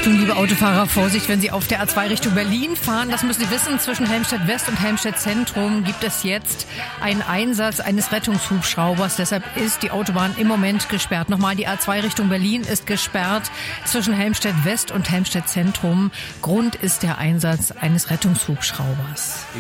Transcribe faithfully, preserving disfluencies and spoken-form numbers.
Achtung, liebe Autofahrer, Vorsicht, wenn Sie auf der A zwei Richtung Berlin fahren. Das müssen Sie wissen, zwischen Helmstedt West und Helmstedt Zentrum gibt es jetzt einen Einsatz eines Rettungshubschraubers. Deshalb ist die Autobahn im Moment gesperrt. Nochmal, die A zwei Richtung Berlin ist gesperrt zwischen Helmstedt West und Helmstedt Zentrum. Grund ist der Einsatz eines Rettungshubschraubers.